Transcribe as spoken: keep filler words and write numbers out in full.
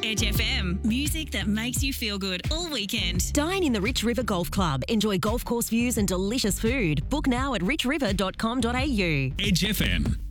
Edge F M. Music that makes you feel good all weekend. Dine in the Rich River Golf Club. Enjoy golf course views and delicious food. Book now at rich river dot com dot a u. Edge F M.